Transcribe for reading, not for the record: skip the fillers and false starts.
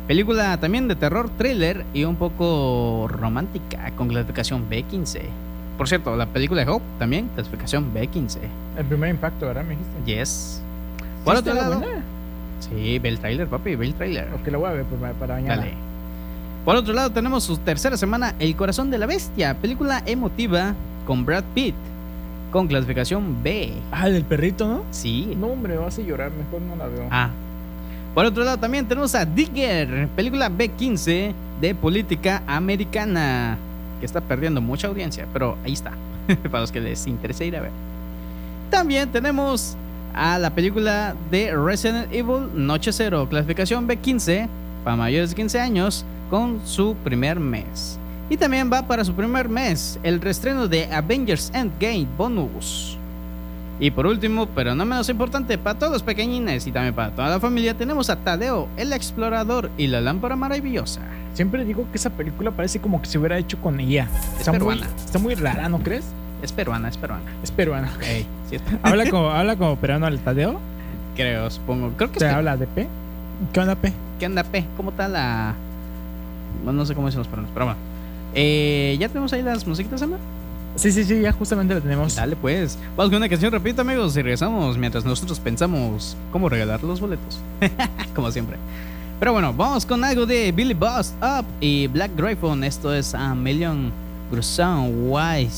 Película también de terror, thriller y un poco romántica, con clasificación B15. Por cierto, la película de Hope también, clasificación B15. El primer impacto, ¿verdad? Me dijiste. Yes. ¿Sí Por está otro lado, buena? sí, ve el trailer, papi, ve el trailer. Ok, la voy a ver para mañana. Dale. Por otro lado, tenemos su tercera semana, El corazón de la bestia, película emotiva con Brad Pitt, con clasificación B. Ah, el del perrito, ¿no? Sí. No, hombre, me vas a llorar, mejor no la veo. Ah. Por otro lado, también tenemos a Digger, película B15 de política americana, que está perdiendo mucha audiencia, pero ahí está, para los que les interese ir a ver. También tenemos a la película de Resident Evil Noche Cero, clasificación B15 para mayores de 15 años, con su primer mes. Y también va para su primer mes el reestreno de Avengers Endgame Bonus. Y por último, pero no menos importante, para todos los pequeñines y también para toda la familia, tenemos a Tadeo, el explorador y la lámpara maravillosa. Siempre digo que esa película parece como que se hubiera hecho con ella. Es peruana. Está muy rara, ¿no crees? Es peruana, es peruana. Es peruana. Ey, ¿cierto? ¿Habla como peruano al Tadeo? Creo, supongo. Creo que ¿Te es habla de P? ¿Qué onda, P? ¿Qué anda, P? ¿Cómo está la...? Bueno, no sé cómo dicen los peruanos, pero bueno. ¿Ya tenemos ahí las musiquitas, Emma? Sí, ya justamente la tenemos. Dale, pues. Vamos con una canción rapidito, amigos, y regresamos mientras nosotros pensamos cómo regalar los boletos. Como siempre. Pero bueno, vamos con algo de Billy Bust Up y Black Gryphon. Esto es A Million Gruesome Wise.